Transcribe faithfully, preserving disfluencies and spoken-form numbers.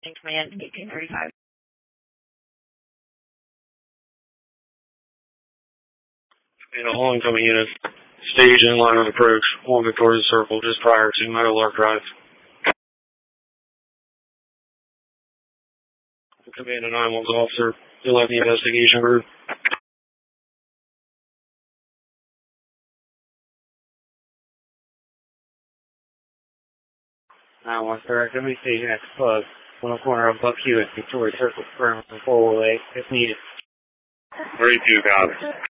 Command eighteen thirty-five. In a all incoming unit, stage in line of approach, one Victoria Circle, just prior to Meadowlark Drive. Command to nine one officer, eleven investigation group. nine one, sir, activity station at the plug, on the corner of Buck Hewitt, Victoria Circle, firm, and forward way, if needed. thirty-two, copy.